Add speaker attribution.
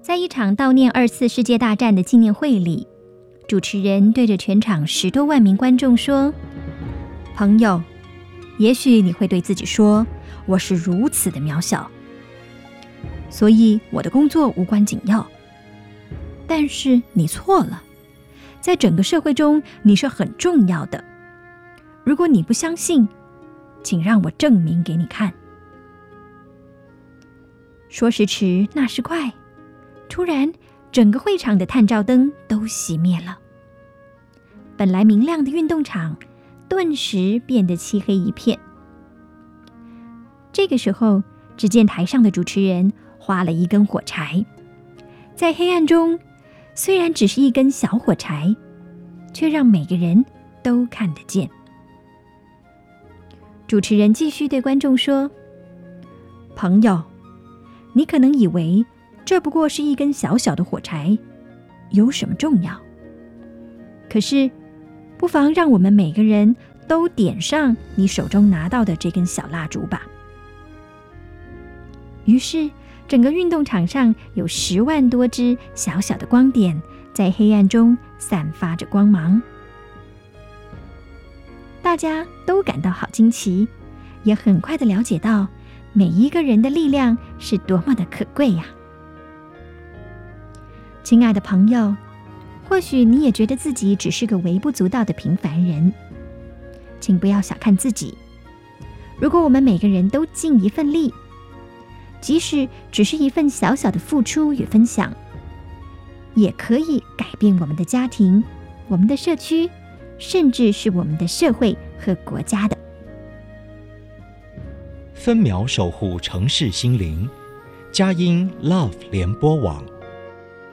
Speaker 1: 在一场悼念2次世界大战的纪念会里，主持人对着全场10多万名观众说：朋友，也许你会对自己说，我是如此的渺小，所以我的工作无关紧要。但是你错了，在整个社会中你是很重要的。如果你不相信，请让我证明给你看。说时迟，那时快，突然整个会场的探照灯都熄灭了，本来明亮的运动场顿时变得漆黑一片。这个时候，只见台上的主持人划了一根火柴，在黑暗中，虽然只是一根小火柴，却让每个人都看得见。主持人继续对观众说：朋友，你可能以为这不过是一根小小的火柴，有什么重要？可是，不妨让我们每个人都点上你手中拿到的这根小蜡烛吧。于是，整个运动场上有10万多只小小的光点，在黑暗中散发着光芒。大家都感到好惊奇，也很快地了解到每一个人的力量是多么的可贵呀！亲爱的朋友，或许你也觉得自己只是个微不足道的平凡人，请不要小看自己。如果我们每个人都尽一份力，即使只是一份小小的付出与分享，也可以改变我们的家庭、我们的社区，甚至是我们的社会和国家的。
Speaker 2: 分秒守护城市心灵，佳音 Love 联播网。